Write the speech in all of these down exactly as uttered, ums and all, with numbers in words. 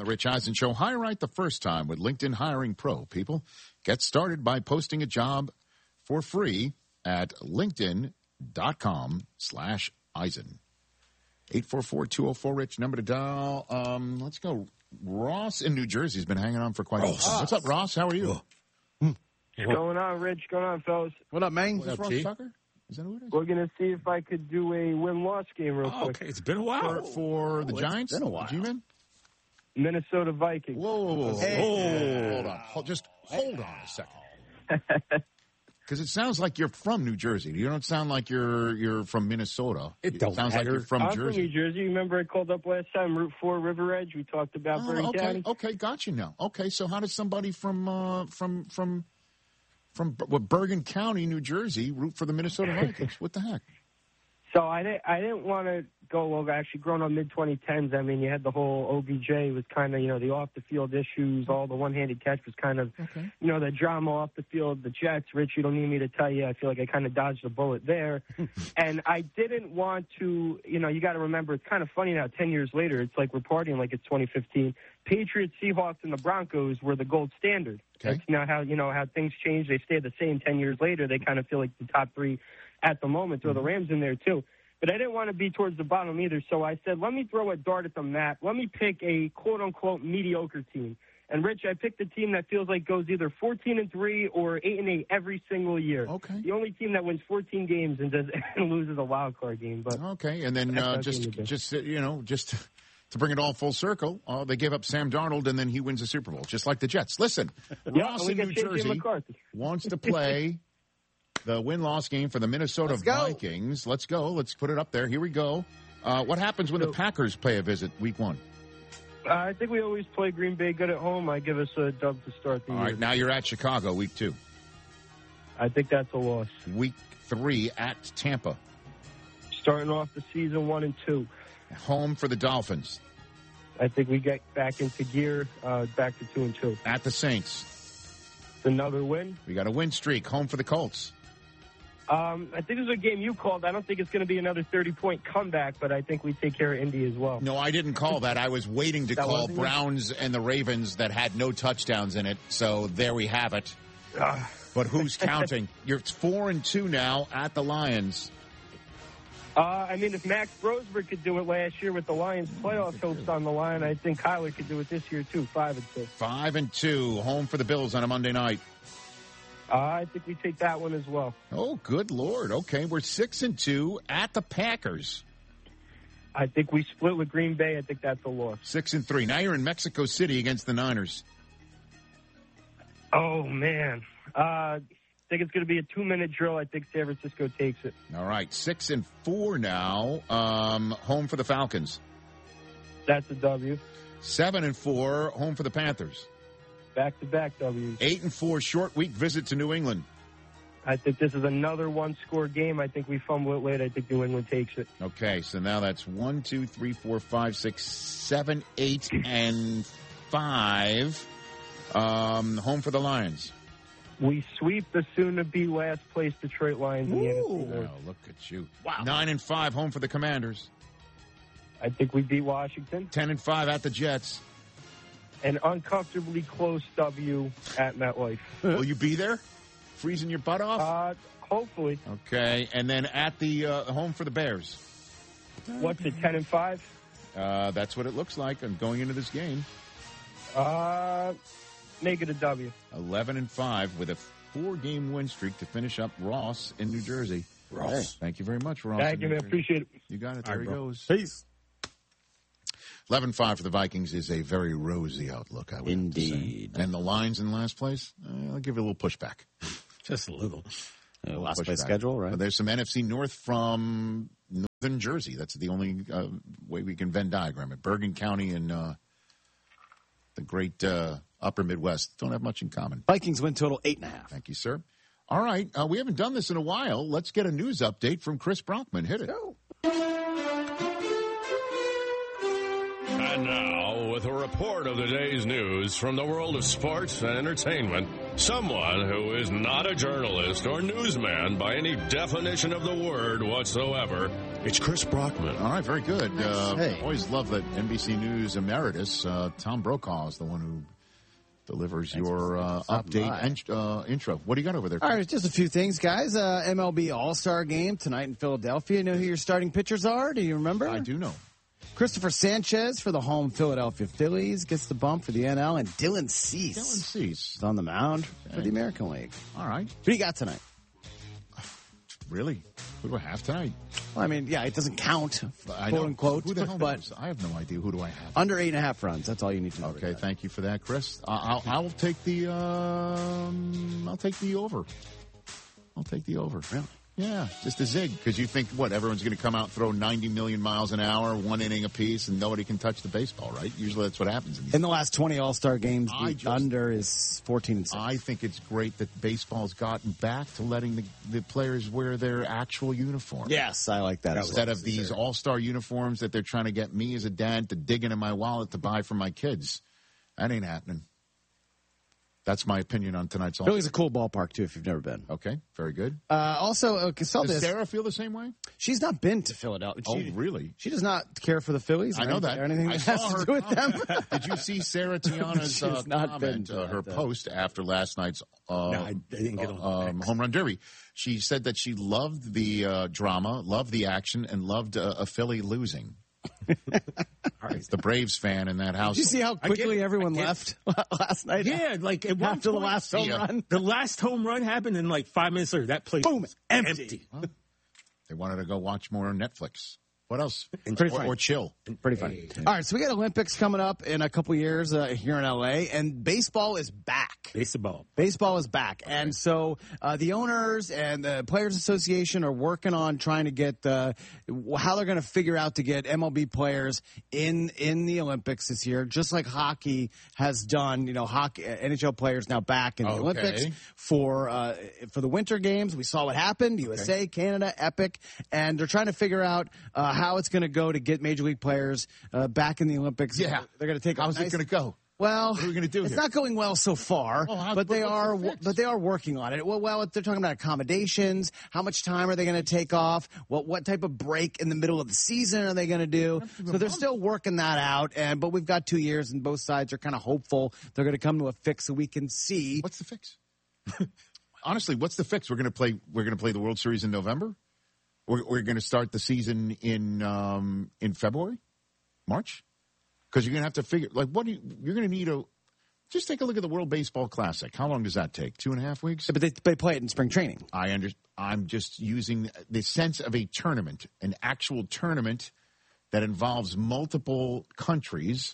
The Rich Eisen Show. Hire right the first time with LinkedIn Hiring Pro. People, get started by posting a job for free at linkedin.com slash Eisen. eight four four, two oh four, RICH, number to dial. Um, let's go. Ross in New Jersey has been hanging on for quite a while. What's up, Ross? How are you? What's going on, Rich? What's going on, fellas? What up, man? Is this Ross Tucker? Is that who it is? We're going to see if I could do a win-loss game real Oh, quick. okay, it's been a while. For, for the Oh, Giants? It's been a while. G-Men? Minnesota Vikings. Whoa, whoa, whoa. Hey. Oh, hold on. Hold, just hold on a second. Because it sounds like you're from New Jersey. You don't sound like you're you're from Minnesota. It don't sounds matter. like you're from I'm Jersey. from New Jersey. Remember I called up last time, Route four, River Edge? We talked about Oh, Bergen okay, County. okay, got you now. Okay, so how does somebody from uh, from from from what, Bergen County, New Jersey, root for the Minnesota Vikings? What the heck? So I didn't, I didn't want to go over, actually growing up mid twenty tens, I mean, you had the whole O B J was kind of, you know, the off-the-field issues, all the one-handed catch was kind of, Okay. you know, the drama off the field, the Jets. Rich, you don't need me to tell you, I feel like I kind of dodged a bullet there. And I didn't want to, you know, you got to remember, it's kind of funny now, ten years later, it's like we're partying like it's twenty fifteen. Patriots, Seahawks, and the Broncos were the gold standard. Okay. That's now how, you know, how things change. They stay the same ten years later. They kind of feel like the top three at the moment. Throw the Rams in there, too. But I didn't want to be towards the bottom either, so I said, let me throw a dart at the map. Let me pick a quote-unquote mediocre team. And, Rich, I picked a team that feels like goes either fourteen and three or eight and eight every single year. Okay. The only team that wins fourteen games and, does, and loses a wild card game. But Okay, and then uh, That's just what we do. just uh, you know just to bring it all full circle, uh, they gave up Sam Darnold, and then he wins the Super Bowl, just like the Jets. Listen, yeah, Ross and we in got New J J Jersey McCarthy. wants to play the win-loss game for the Minnesota Let's go. Vikings. Let's go. Let's put it up there. Here we go. Uh, what happens when the So- Packers pay a visit week one? Uh, I think we always play Green Bay good at home. I give us a dub to start the All year. right, now you're at Chicago week two. I think that's a loss. Week three at Tampa. Starting off the season one and two. Home for the Dolphins. I think we get back into gear, uh, back to two and two. At the Saints. It's another win. We got a win streak. Home for the Colts. Um, I think this is a game you called. I don't think it's going to be another thirty-point comeback, but I think we take care of Indy as well. No, I didn't call that. I was waiting to That call wasn't you? Browns and the Ravens that had no touchdowns in it. So there we have it. Ah. But who's counting? You're four and two now at the Lions. Uh, I mean, if Max Brosberg could do it last year with the Lions' playoff hopes on the line, I think Kyler could do it this year, too, five and two. Five and two. Home for the Bills on a Monday night. Uh, I think we take that one as well. Oh, good Lord. Okay, we're six and two at the Packers. I think we split with Green Bay. I think that's a loss. Six and three. Now you're in Mexico City against the Niners. Oh, man. Uh, I think it's going to be a two-minute drill. I think San Francisco takes it. All right, six and four now. Um, home for the Falcons. That's a W. Seven and four. Home for the Panthers. Back-to-back W's. Eight and four. Short week visit to New England. I think this is another one-score game. I think we fumble it late. I think New England takes it. Okay, so now that's one, two, three, four, five, six, seven, eight, and five. Um, home for the Lions. We sweep the soon-to-be last-place Detroit Lions in the N F C Ooh, North. wow, look at you. Wow. Nine and five. Home for the Commanders. I think we beat Washington. Ten and five at the Jets. An uncomfortably close W at MetLife. Will you be there? Freezing your butt off? Uh, hopefully. Okay, and then at the uh, home for the Bears. What's it, ten and five? Uh, that's what it looks like. I'm going into this game. Uh, make it a W. Eleven and five with a four-game win streak to finish up. Ross in New Jersey. Ross. Thank you very much, Ross. Thank in you, New man. Jersey. Appreciate it. You got it. All There right, he bro. goes. Peace. eleven five for the Vikings is a very rosy outlook, I would have to say. Indeed. And the Lions in last place, uh, I'll give it a little pushback. Just a little. Uh, last Pushback. place schedule, right? But there's some N F C North from Northern Jersey. That's the only uh, way we can Venn diagram it. Bergen County and uh, the great uh, upper Midwest don't have much in common. Vikings win total eight and a half. Thank you, sir. All right. Uh, we haven't done this in a while. Let's get a news update from Chris Brockman. Hit it. Go. And now, with a report of the day's news from the world of sports and entertainment, someone who is not a journalist or newsman by any definition of the word whatsoever, it's Chris Brockman. All right, very good. Uh, Hey. Always love that N B C News emeritus, uh, Tom Brokaw, is the one who delivers Thanks your for uh, stopping update by. and uh, intro. What do you got over there? All right, just a few things, guys. Uh, M L B All-Star Game tonight in Philadelphia. You know who your starting pitchers are? Do you remember? I do know. Christopher Sanchez for the home Philadelphia Phillies gets the bump for the N L, and Dylan Cease Dylan Cease. is on the mound for the American League. All right. Who do you got tonight? Really? Who do I have tonight? Well, I mean, yeah, it doesn't count, I quote know. unquote, Who the hell but knows? I have no idea. Who do I have? under eight and a half runs. That's all you need to know. Okay, regarding. thank you for that, Chris. Uh, I'll, I'll take the um, I'll take the over. I'll take the over. Really? Yeah, just a zig, because you think, what, everyone's going to come out and throw ninety million miles an hour, one inning apiece, and nobody can touch the baseball, right? Usually that's what happens. In these In the last twenty All-Star games, I the just- under is fourteen and six. I think it's great that baseball's gotten back to letting the, the players wear their actual uniform. Yes, I like that. as Instead well. of these all-star uniforms that they're trying to get me as a dad to dig into my wallet to buy for my kids. That ain't happening. That's my opinion on tonight's all. Philly's a cool ballpark, too, if you've never been. Okay, very good. Uh, also, uh, saw Does this. Sarah feel the same way? She's not been to Philadelphia. Oh, She, really? she does not care for the Phillies. I or know anything- that. Or anything I that saw has her to do with them. comment. Did you see Sarah Tiana's She's uh, not been comment, to uh, her that, uh, post after last night's uh, No, I- I didn't get on um, X. home run derby? She said that she loved the uh, drama, loved the action, and loved uh, a Philly losing. It's the Braves fan in that house. Did you see how I get quickly it. everyone I get it. left last night? Yeah, like at one After the point, last home Yeah. run. the last home run happened, and like five minutes later, that place Boom, was empty. empty. They wanted to go watch more Netflix. What else? Pretty or, funny. or chill. Pretty funny. All right, so we got Olympics coming up in a couple years uh, here in L A, and baseball is back. Baseball. Baseball is back, and so uh, the owners and the Players Association are working on trying to get uh, how they're going to figure out to get M L B players in in the Olympics this year, just like hockey has done. You know, hockey N H L players now back in the Okay. Olympics for uh, for the Winter Games. We saw what happened: U S A, Canada, Epic, and they're trying to figure out uh, how it's going to go to get Major League players uh, back in the Olympics. Yeah. They're going to take. a How's nice- it going to go? Well, What are we gonna do It's here? not going well so far, Oh, how- but they what's the are. fix? But they are working on it. Well, well, they're talking about accommodations. How much time are they going to take off? What what type of break in the middle of the season are they going to do? So they're still working that out. And but we've got two years, and both sides are kind of hopeful they're going to come to a fix so we can see. What's the fix? Honestly, what's the fix? We're going to play. We're going to play the World Series in November. We're, we're going to start the season in um, in February, March, because you're going to have to figure. Like, what do you? You're going to need a. Just take a look at the World Baseball Classic. How long does that take? Two and a half weeks. But they, they play it in spring training. I under, I'm just using the sense of a tournament, an actual tournament that involves multiple countries.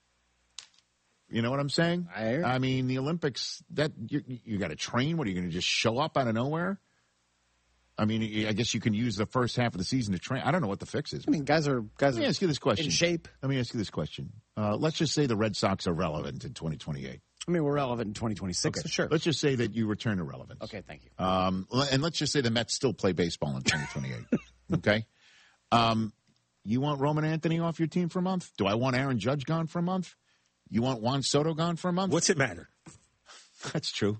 You know what I'm saying? I hear you. I mean, the Olympics, that you, you got to train. What, are you going to just show up out of nowhere? I mean, I guess you can use the first half of the season to train. I don't know what the fix is. I mean, guys are guys Let me are ask you this question. in shape. Let me ask you this question. Uh, let's just say the Red Sox are relevant in twenty twenty-eight. I mean, we're relevant in twenty twenty-six. Okay. Sure. Let's just say that you return to relevance. Okay, thank you. Um, le- and let's just say the Mets still play baseball in twenty twenty-eight. Okay. Um, you want Roman Anthony off your team for a month? Do I want Aaron Judge gone for a month? You want Juan Soto gone for a month? What's it matter? That's true.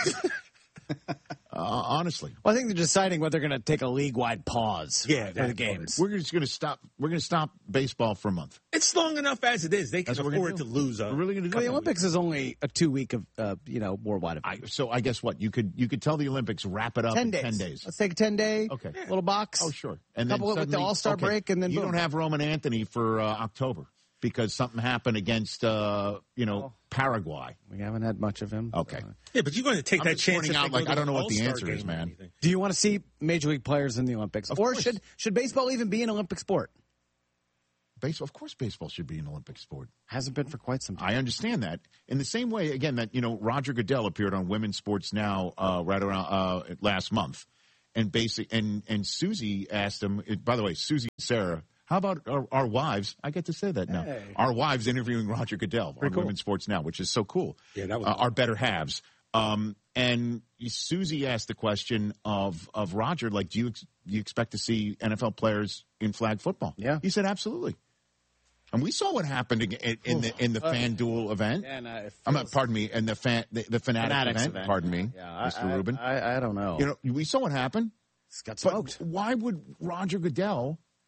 uh, honestly, Well, I think they're deciding whether they're going to take a league-wide pause Yeah, for that the games. we're just going to stop. We're going to stop baseball for a month. It's long enough as it is. They can That's what we're afford gonna to do. lose. A We're really going to do Well, the that? Olympics is only a two week of, uh, you know, worldwide I, event. so I guess what you could you could tell the Olympics wrap it up ten in days. ten days. Let's take a ten day Okay. little box. Oh, sure. And Couple it with the suddenly- All-Star okay, break, and then you boom. don't have Roman Anthony for uh, October because something happened against uh, you know Oh. Paraguay. We haven't had much of him. Okay. Uh, yeah, but you're going to take I'm that just chance. pointing if out, they go like, to I don't an know what the All-Star answer is, game or man. anything. do you want to see Major League players in the Olympics, Of or course. should should baseball even be an Olympic sport? Baseball, of course, baseball should be an Olympic sport. Hasn't been for quite some time. I understand that. In the same way, again, that you know, Roger Goodell appeared on Women's Sports Now uh, right around uh, last month, and basic and and Susie asked him. It, by the way, Susie and Sarah, how about our, our wives? I get to say that now. Hey. Our wives interviewing Roger Goodell on cool. Women's Sports Now, which is so cool. Yeah, that was uh, our better halves. Um, and Susie asked the question of of Roger, like, do you ex- do you expect to see N F L players in flag football? Yeah. He said absolutely. And we saw what happened in, in the in the FanDuel event. And, uh, it I'm not, feels- pardon me, and the fan the, the Fanatics, Fanatics event, event. Pardon me, Yeah, I- Mister I, Rubin. I, I don't know. You know, we saw what happened. It's got But smoked. why would Roger Goodell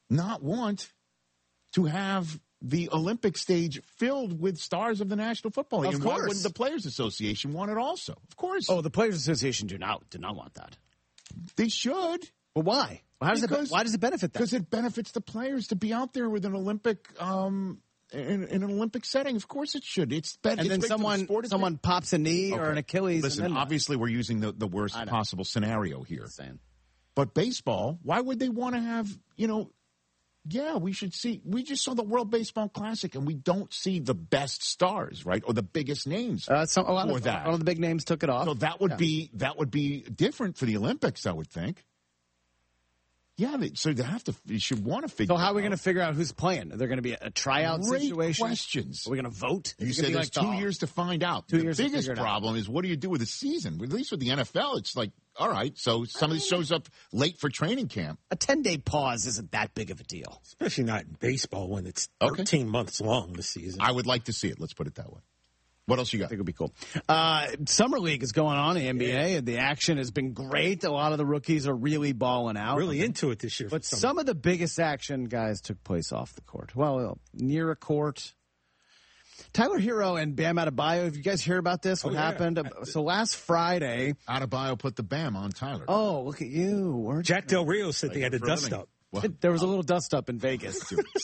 not want to have the Olympic stage filled with stars of the National Football League? Of and course. why wouldn't the Players Association want it also? Of course. Oh, the Players Association do not do not want that. They should. Well, why? How does Because- it? Why does it benefit them? Because it benefits the players to be out there with an Olympic, um, in, in an Olympic setting. Of course it should. It's ben- And it's then big for the someone sport. It's someone pops a knee big- or Okay. an Achilles. Listen, and then obviously we're using the, the worst I know. possible scenario here. Saying. But baseball, why would they want to have, you know, yeah, we should see, we just saw the World Baseball Classic and we don't see the best stars, right? Or the biggest names Uh, some, a lot for of, that. One of the big names took it off. So that would Yeah. be, that would be different for the Olympics, I would think. Yeah, they, so they have to, you should want to figure So how are we out. going to figure out who's playing? Are there going to be a, a tryout Great situation? questions. Are we going to vote? You Is it said gonna there's be two like the- years to find out. Two the years to biggest figure it out. problem is what do you do with the season? At least with the N F L, it's like, all right, so somebody shows up late for training camp. A ten-day pause isn't that big of a deal. Especially not in baseball when it's Okay. thirteen months long this season. I would like to see it. Let's put it that way. What else you I got? think it would be cool. Uh, Summer League is going on in the N B A, and the action has been great. A lot of the rookies are really balling out. really into it this year. But for some- some of the biggest action, guys, took place off the court. Well, near a court. Tyler Hero and Bam Adebayo, have you guys heard about this? What Oh, yeah. happened? So last Friday, Adebayo put the bam on Tyler. oh, look at you. Weren't Jack Del Rio said they had a For a dust living. up. Well, There was a little dust up in Vegas.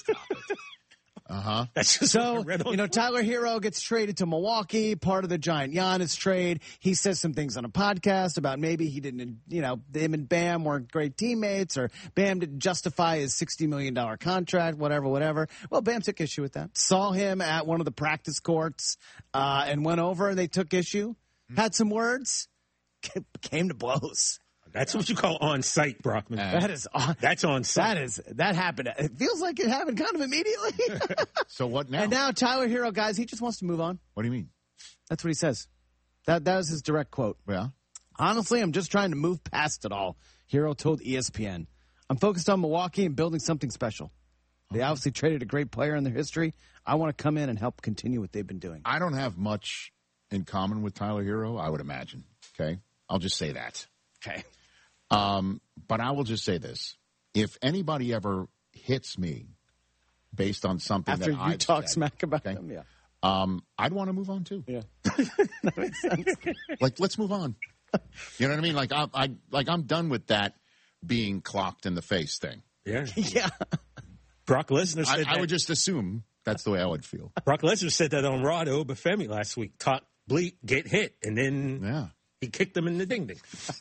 uh-huh. That's just what I So, read on you know, Twitter. Tyler Hero gets traded to Milwaukee, part of the Giant Giannis trade. He says some things on a podcast about maybe he didn't, you know, him and Bam weren't great teammates, or Bam didn't justify his sixty million dollars contract, whatever, whatever. Well, Bam took issue with that. Saw him at one of the practice courts uh, and went over and they took issue, had some words, came to blows. That's what you call on site, Brockman. That is on. That's on site. That is that happened. It feels like it happened kind of immediately. So what now? And now Tyler Hero, guys, he just wants to move on. What do you mean? That's what he says. That that was his direct quote. Yeah. Honestly, I'm just trying to move past it all. Hero told E S P N. I'm focused on Milwaukee and building something special. They obviously traded a great player in their history. I want to come in and help continue what they've been doing. I don't have much in common with Tyler Hero, I would imagine. Okay. I'll just say that. Okay. Um, but I will just say this. If anybody ever hits me based on something After that you I've talk said, smack about okay, them, yeah. um, I'd want to move on too. Yeah. That makes sense. Like, let's move on. You know what I mean? Like, I, I, like I'm done with that being clocked in the face thing. Yeah. Yeah. Brock Lesnar I, said I that. would just assume that's the way I would feel. Brock Lesnar said that on Raw to Obafemi last week. Talk, bleep, get hit, and then Yeah. he kicked him in the ding ding.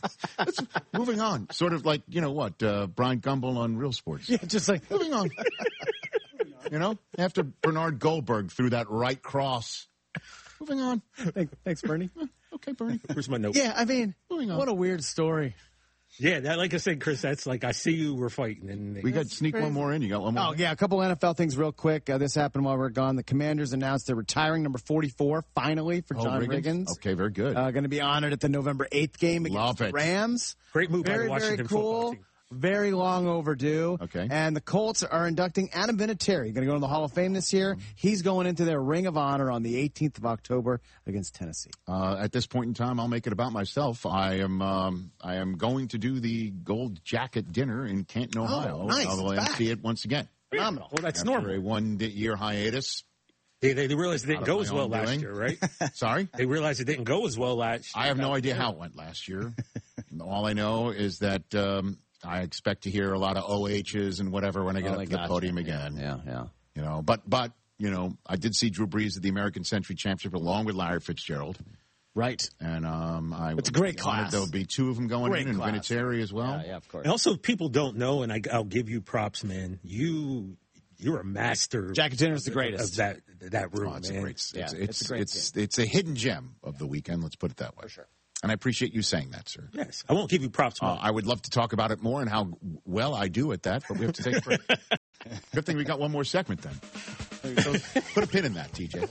Moving on. Sort of like, you know what, uh, Brian Gumbel on Real Sports. Yeah, just like, Moving on. You know, after Bernard Goldberg threw that right cross. Moving on. thanks, thanks, Bernie. Okay, Bernie. Where's my note? Yeah, I mean, Moving on. what a weird story. Yeah, that, like I said, Chris, that's like I see you. We're fighting, and they, We got sneak one more in. You got one more? Oh, yeah, a couple N F L things real quick. Uh, this happened while we were gone. The Commanders announced they're retiring number forty-four, finally, for Oh, John Riggins? Riggins. Okay, very good. Uh, going to be honored at the November eighth game against Love the it. Rams. great move by Very, the Washington very football cool. team. Very long overdue. Okay. And the Colts are inducting Adam Vinatieri. Going to go in the Hall of Fame this year. He's going into their Ring of Honor on the eighteenth of October against Tennessee. Uh, at this point in time, I'll make it about myself. I am um, I am going to do the Gold Jacket dinner in Canton, Ohio. nice. I'll It's see back. it once again. Phenomenal. Well, that's After normal. a one-year hiatus. They, they realized it didn't Out of go my as well own last doing. year, right? Sorry? They realized it didn't go as well last year. I have no idea how it went last year. All I know is that um, I expect to hear a lot of O H's and whatever when I get Oh, up my to the gosh. podium again. Yeah, yeah. You know, but but you know, I did see Drew Brees at the American Century Championship along with Larry Fitzgerald, Right. and um, I It's a great wanted class. There'll be two of them going Great in, and class. Vinatieri as well. Yeah, yeah, of course. And also, people don't know, and I, I'll give you props, man. You you're a master. Jacket dinner's the of greatest. that that room, Oh, it's a man. great, it's, Yeah, it's, it's a great it's, it's a hidden gem of the weekend. Let's put it that way. For sure. And I appreciate you saying that, sir. Yes, I won't give you props. Uh, Mark. I would love to talk about it more and how well I do at that, but we have to take a break. Good thing we got one more segment then. So put a pin in that, T J.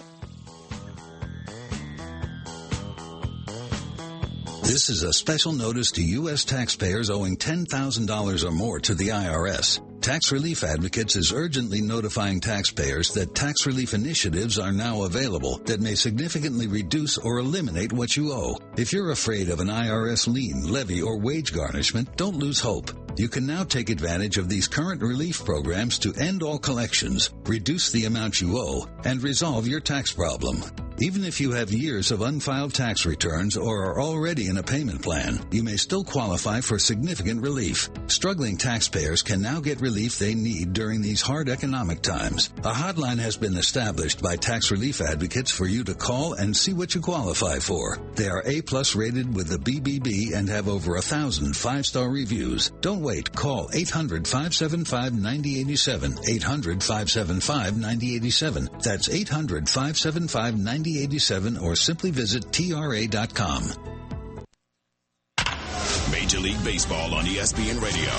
This is a special notice to U S taxpayers owing ten thousand dollars or more to the I R S. Tax Relief Advocates is urgently notifying taxpayers that tax relief initiatives are now available that may significantly reduce or eliminate what you owe. If you're afraid of an I R S lien, levy, or wage garnishment, don't lose hope. You can now take advantage of these current relief programs to end all collections, reduce the amount you owe, and resolve your tax problem. Even if you have years of unfiled tax returns or are already in a payment plan, you may still qualify for significant relief. Struggling taxpayers can now get relief they need during these hard economic times. A hotline has been established by Tax Relief Advocates for you to call and see what you qualify for. They are A-plus rated with the B B B and have over a thousand five-star reviews. Don't wait. Call eight hundred, five seven five, nine zero eight seven. eight hundred, five seven five, nine zero eight seven. That's eight hundred, five seven five, nine zero eight seven or simply visit T R A dot com. Major League Baseball on E S P N Radio.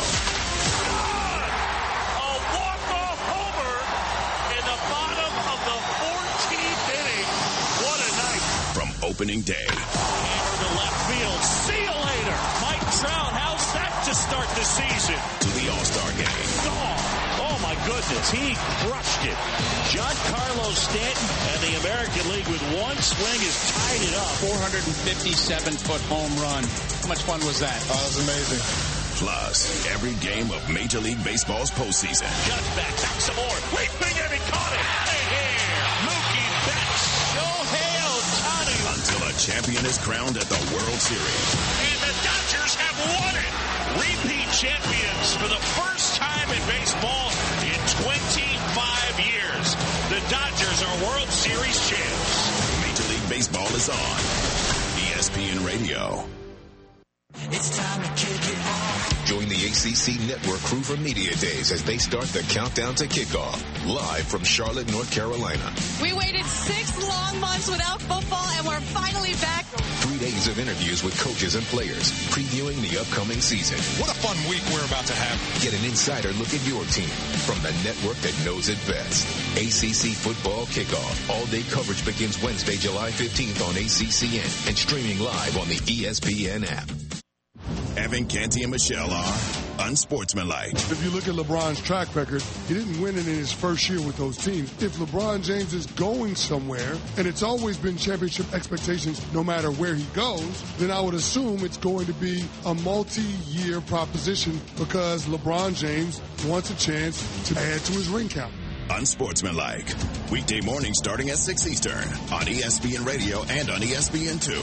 A walk-off homer in the bottom of the fourteenth inning. What a night. From opening day. Hammer to left field. See you later. Mike Trout, how's that to start the season? To the All-Star game. Gone. Oh, my goodness. He crushed it. Giancarlo Stanton and the American League with one swing has tied it up. four hundred fifty-seven foot home run. How much fun was that? Oh, that was amazing. Plus, every game of Major League Baseball's postseason. Just back, back some more. Leaping and he caught it. Hey, here. Mookie Betts. Shohei Ohtani. Until a champion is crowned at the World Series. And the Dodgers have won it. Repeat champions for the first time in baseball in twenty-five years. The Dodgers are World Series champs. Major League Baseball is on E S P N Radio. It's time to kick it off. Join the A C C Network crew for Media Days as they start the countdown to kickoff. Live from Charlotte, North Carolina. We waited six long months without football, and we're finally back. Three days of interviews with coaches and players, previewing the upcoming season. What a fun week we're about to have. Get an insider look at your team from the network that knows it best. A C C Football Kickoff. All-day coverage begins Wednesday, July fifteenth on A C C N and streaming live on the E S P N app. Evan Canty and Michelle are unsportsmanlike. If you look at LeBron's track record, he didn't win it in his first year with those teams. If LeBron James is going somewhere, and it's always been championship expectations no matter where he goes, then I would assume it's going to be a multi-year proposition because LeBron James wants a chance to add to his ring count. Unsportsmanlike. Weekday mornings starting at six Eastern on E S P N Radio and on E S P N two.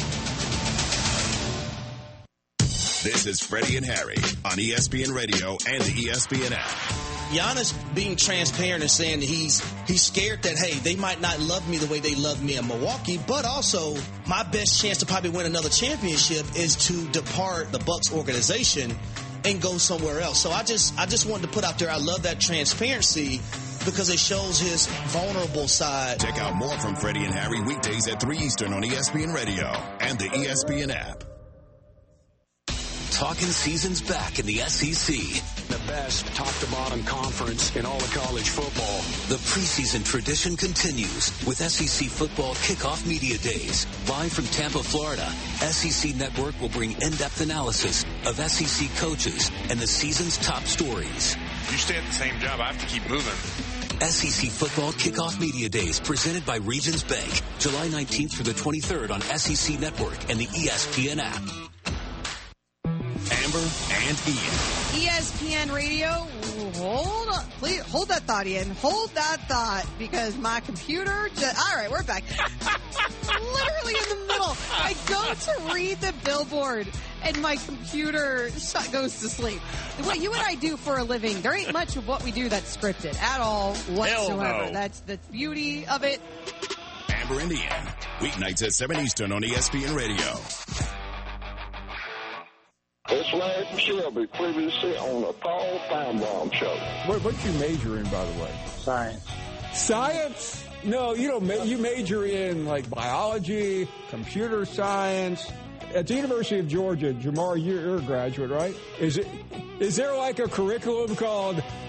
This is Freddie and Harry on E S P N Radio and the E S P N app. Giannis being transparent and saying that he's he's scared that, hey, they might not love me the way they love me in Milwaukee, but also my best chance to probably win another championship is to depart the Bucks organization and go somewhere else. So I just I just wanted to put out there, I love that transparency because it shows his vulnerable side. Check out more from Freddie and Harry weekdays at three Eastern on E S P N Radio and the E S P N app. Talking season's back in the S E C. The best top-to-bottom conference in all of college football. The preseason tradition continues with S E C Football Kickoff Media Days. Live from Tampa, Florida, S E C Network will bring in-depth analysis of S E C coaches and the season's top stories. You stay at the same job, I have to keep moving. S E C Football Kickoff Media Days presented by Regions Bank. July nineteenth through the twenty-third on S E C Network and the E S P N app. Amber and Ian. E S P N Radio, hold on, please, hold that thought, Ian. Hold that thought, because my computer just, all right, we're back. Literally in the middle. I go to read the billboard, and my computer goes to sleep. What you and I do for a living, there ain't much of what we do that's scripted at all whatsoever. Hell no. That's the beauty of it. Amber and Ian, weeknights at seven Eastern on E S P N Radio. It's Larry from Shelby, previously on the Paul Feinbaum Show. What, what you major in, by the way? Science. Science? No, you don't. Ma- you major in, like, biology, computer science. At the University of Georgia, Jamar, you're a graduate, right? Is it? Is there, like, a curriculum called